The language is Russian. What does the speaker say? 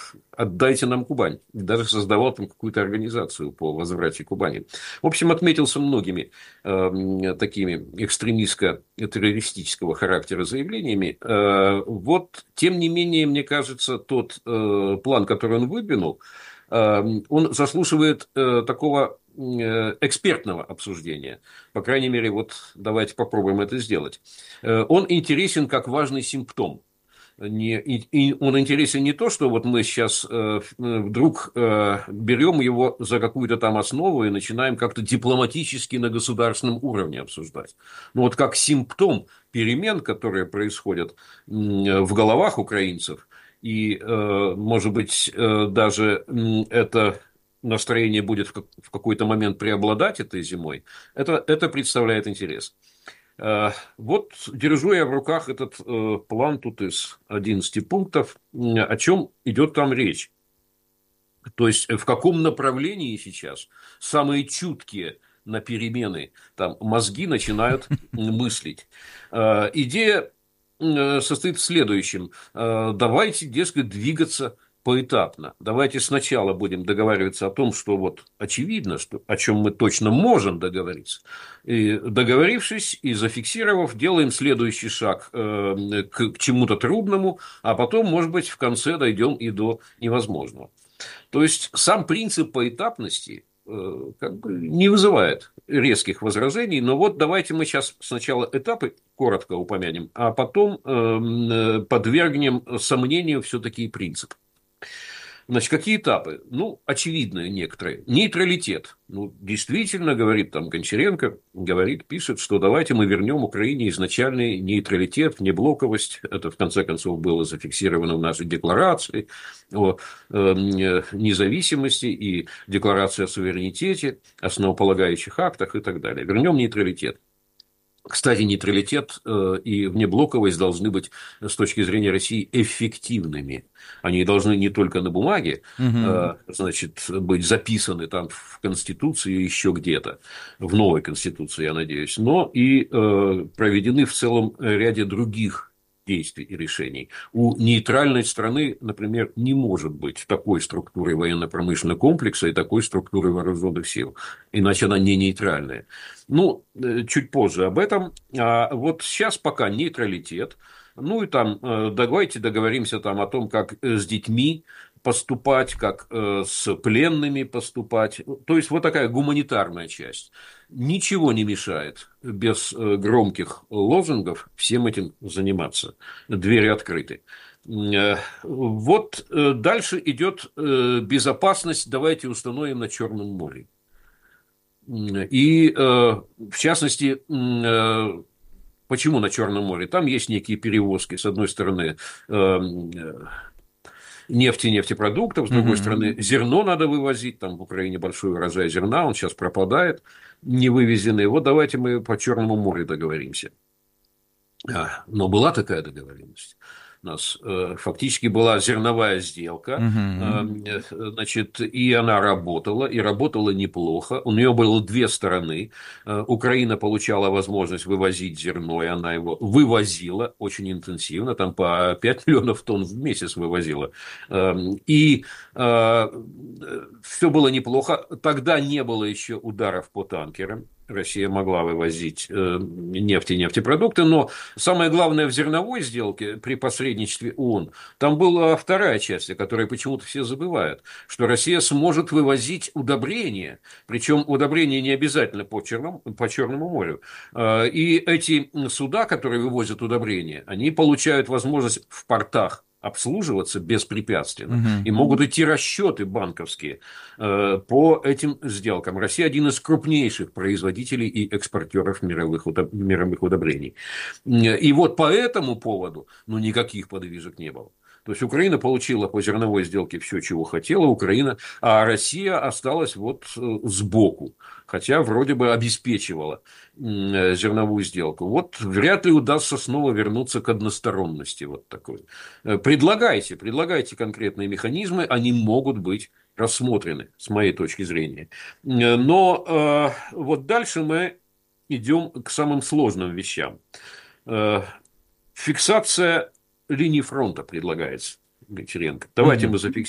отдайте нам Кубань. И даже создавал там какую-то организацию по возврате Кубани. В общем, отметился многими такими экстремистско-террористического характера заявлениями. Вот, тем не менее, мне кажется, тот план, который он выдвинул, он заслуживает такого экспертного обсуждения. По крайней мере, вот давайте попробуем это сделать. Он интересен как важный симптом. И он интересен не то, что вот мы сейчас вдруг берем его за какую-то там основу и начинаем как-то дипломатически на государственном уровне обсуждать. Но вот как симптом перемен, которые происходят в головах украинцев, и, может быть, даже это настроение будет в какой-то момент преобладать этой зимой, это представляет интерес. Вот держу я в руках этот план тут из 11 пунктов. О чем идет там речь? То есть, в каком направлении сейчас самые чуткие на перемены там, мозги начинают мыслить. Идея состоит в следующем. Давайте, дескать, двигаться поэтапно. Давайте сначала будем договариваться о том, что вот очевидно, что, о чем мы точно можем договориться. И договорившись и зафиксировав, делаем следующий шаг к чему-то трудному, а потом, может быть, в конце дойдем и до невозможного. То есть, сам принцип поэтапности как бы не вызывает резких возражений, но вот давайте мы сейчас сначала этапы коротко упомянем, а потом подвергнем сомнению все-таки принцип. Значит, какие этапы? Ну, очевидные некоторые. Нейтралитет. Ну, действительно, говорит там Гончаренко, говорит, пишет, что давайте мы вернем Украине изначальный нейтралитет, неблоковость. Это, в конце концов, было зафиксировано в нашей декларации о независимости и декларации о суверенитете, основополагающих актах и так далее. Вернем нейтралитет. Кстати, нейтралитет и внеблоковость должны быть с точки зрения России эффективными. Они должны не только на бумаге, значит, быть записаны там в Конституции и еще где-то, в новой Конституции, я надеюсь, но и проведены в целом ряде других действий и решений. У нейтральной страны, например, не может быть такой структуры военно-промышленного комплекса и такой структуры вооруженных сил, иначе она не нейтральная. Ну, чуть позже об этом. А вот сейчас пока нейтралитет. Ну, и там давайте договоримся там о том, как с детьми поступать, как с пленными поступать. То есть, вот такая гуманитарная часть. Ничего не мешает без громких лозунгов всем этим заниматься. Двери открыты. Вот дальше идет безопасность. Давайте установим на Черном море. И, в частности, почему на Черном море? Там есть некие перевозки, с одной стороны, нефти, нефтепродуктов, с другой стороны, зерно надо вывозить, там в Украине большой урожай зерна, он сейчас пропадает, не вывезенный. Вот давайте мы по Черному морю договоримся. Но была такая договоренность. У нас фактически была зерновая сделка, значит, и она работала, и работала неплохо. У нее было две стороны. Украина получала возможность вывозить зерно, и она его вывозила очень интенсивно, там по 5 миллионов тонн в месяц вывозила. И все было неплохо. Тогда не было еще ударов по танкерам. Россия могла вывозить нефть и нефтепродукты, но самое главное в зерновой сделке при посредничестве ООН, там была вторая часть, о которой почему-то все забывают, что Россия сможет вывозить удобрения, причем удобрения не обязательно по Черному морю. И эти суда, которые вывозят удобрения, они получают возможность в портах обслуживаться беспрепятственно. И могут идти расчеты банковские по этим сделкам. Россия один из крупнейших производителей и экспортеров мировых удобрений. И вот по этому поводу никаких подвижек не было. То есть Украина получила по зерновой сделке все, чего хотела, а Россия осталась вот сбоку, хотя вроде бы обеспечивала зерновую сделку. Вот вряд ли удастся снова вернуться к односторонности вот такой. Предлагайте конкретные механизмы, они могут быть рассмотрены, с моей точки зрения. Но вот дальше мы идем к самым сложным вещам. Фиксация линии фронта предлагается Гончаренко. Давайте мы зафиксируем